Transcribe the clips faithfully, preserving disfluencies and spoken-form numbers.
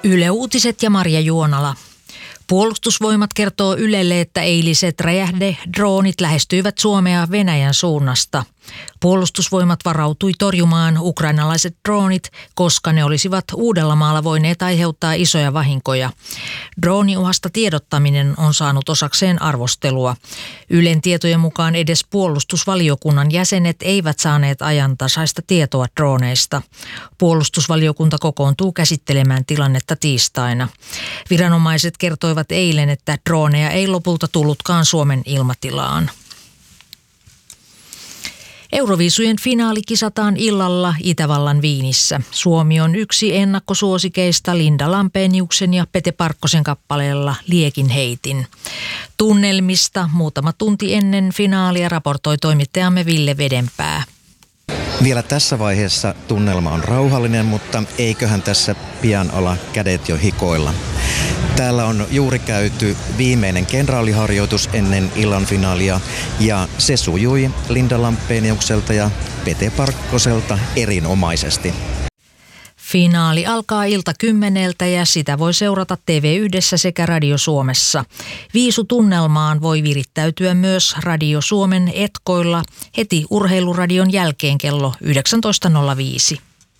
Yle Uutiset ja Marja Juonala. Puolustusvoimat kertoo Ylelle, että eiliset räjähdedroonit lähestyivät Suomea Venäjän suunnasta. Puolustusvoimat varautui torjumaan ukrainalaiset droonit, koska ne olisivat Uudellamaalla voineet aiheuttaa isoja vahinkoja. Drooniuhasta tiedottaminen on saanut osakseen arvostelua. Ylen tietojen mukaan edes puolustusvaliokunnan jäsenet eivät saaneet ajantasaista tietoa drooneista. Puolustusvaliokunta kokoontuu käsittelemään tilannetta tiistaina. Viranomaiset kertoivat eilen, että drooneja ei lopulta tullutkaan Suomen ilmatilaan. Euroviisujen finaali kisataan illalla Itävallan Viinissä. Suomi on yksi ennakkosuosikeista Linda Lampeniuksen ja Pete Parkkosen kappaleella Liekin heitin. Tunnelmista muutama tunti ennen finaalia raportoi toimittajamme Ville Vedenpää. Vielä tässä vaiheessa tunnelma on rauhallinen, mutta eiköhän tässä pian olla kädet jo hikoilla. Täällä on juuri käyty viimeinen kenraaliharjoitus ennen illan finaalia ja se sujui Linda Lampeniukselta ja Pete Parkkoselta erinomaisesti. Finaali alkaa ilta kymmeneltä ja sitä voi seurata T V yhdessä sekä Radio Suomessa. Viisutunnelmaan voi virittäytyä myös Radio Suomen etkoilla heti urheiluradion jälkeen kello yhdeksäntoista nolla viisi.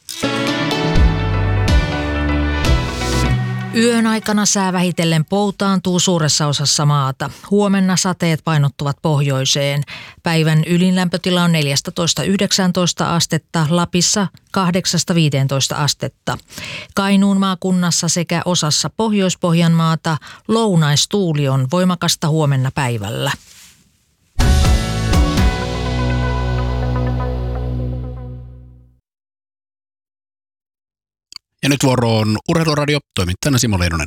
Yön aikana sää vähitellen poutaantuu suuressa osassa maata. Huomenna sateet painottuvat pohjoiseen. Päivän ylinlämpötila on neljätoista yhdeksäntoista astetta, Lapissa kahdeksasta viiteentoista astetta. Kainuun maakunnassa sekä osassa Pohjois-Pohjanmaata lounaistuuli on voimakasta huomenna päivällä. Ja nyt vuoroon Urheiluradio, toimittajana Simo Leinonen.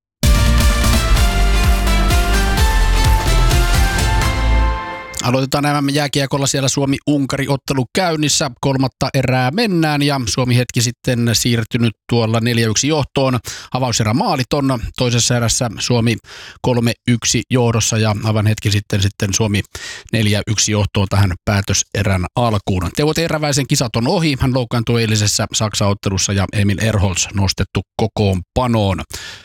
Aloitetaan nämä jääkiekolla siellä Suomi-Unkari-ottelu käynnissä. Kolmatta erää mennään ja Suomi hetki sitten siirtynyt tuolla neljä yksi johtoon. Avauserä maaliton. Toisessa erässä Suomi kolme yksi johdossa ja aivan hetki sitten, sitten Suomi neljä yksi johtoon tähän päätöserän alkuun. Teuvo Terväisen kisat on ohi. Hän loukkaantui eilisessä Saksa-ottelussa ja Emil Erholz nostettu kokoonpanoon.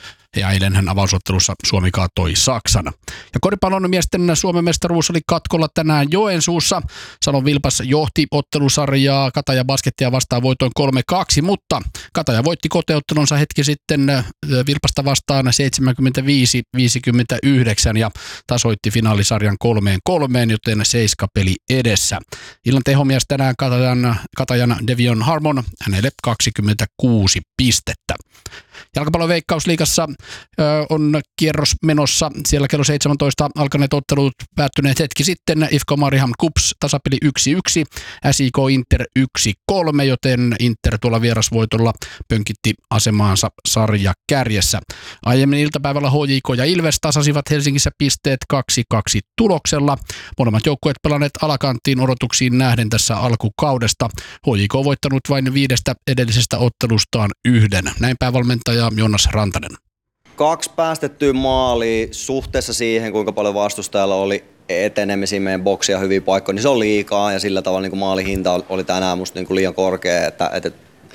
Ja eilen hän avausottelussa Suomi kaatoi Saksan. Ja koripallon miesten Suomen mestaruus oli katkolla tänään Joensuussa. Salon Vilpas johti ottelusarjaa Kataja Baskettia vastaan voitoin kolme kaksi, mutta Kataja voitti kotiottelunsa hetki sitten Vilpasta vastaan seitsemänkymmentäviisi viisikymmentäyhdeksän ja tasoitti finaalisarjan kolmeen kolmeen, joten seiskapeli edessä. Illan tehomies tänään Katajan, Katajan Devion Harmon, hänelle kaksikymmentäkuusi pistettä. Jalkapallon Veikkausliigassa ö, on kierros menossa. Siellä kello seitsemäntoista alkaneet ottelut päättyneet hetki sitten. I F K Mariehamn Kups tasapeli yksi yksi, S I K Inter yksi kolme, joten Inter tuolla vierasvoitolla pönkitti asemaansa sarja kärjessä. Aiemmin iltapäivällä H J K ja Ilves tasasivat Helsingissä pisteet kaksi kaksi tuloksella. Molemmat joukkueet pelanneet alakanttiin odotuksiin nähden tässä alkukaudesta. H J K voittanut vain viidestä edellisestä ottelustaan yhden. Näin päävalmentaja Jonas Rantanen. Kaksi päästettyä maalia suhteessa siihen, kuinka paljon vastustajalla oli etenemisiä meidän boksia ja hyviä paikkoja, niin se on liikaa ja sillä tavalla niin kuin maalihinta oli tänään musta niin kuin liian korkea, että, että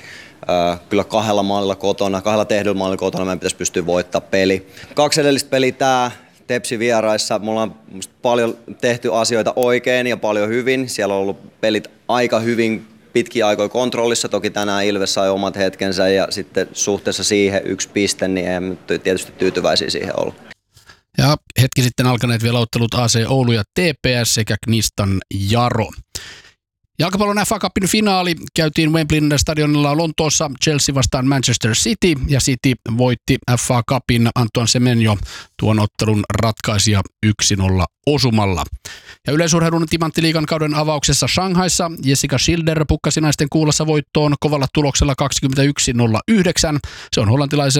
äh, kyllä kahdella maalilla kotona, kahdella tehdyllä maalilla kotona meidän pitäisi pystyä voittamaan peli. Kaksi edellistä peliä tää Tepsi vieraissa, me ollaan paljon tehty asioita oikein ja paljon hyvin, siellä on ollut pelit aika hyvin pitkiä aikoja kontrollissa, toki tänään Ilves sai omat hetkensä ja sitten suhteessa siihen yksi piste, niin emme tietysti tyytyväisiä siihen olla. Ja hetki sitten alkaneet vielä ottelut A C Oulu ja T P S sekä Knistan Jaro. Jalkapallon F A Cupin finaali käytiin Wembleyn stadionilla Lontoossa Chelsea vastaan Manchester City ja City voitti F A Cupin Antoine Semenyo tuon ottelun ratkaisija yksi nolla osumalla. Ja yleisurheilun timanttiliigan kauden avauksessa Shanghaissa Jessica Schilder pukkasi naisten kuulassa voittoon kovalla tuloksella kaksikymmentäyksi nolla yhdeksän. Se on hollantilaisen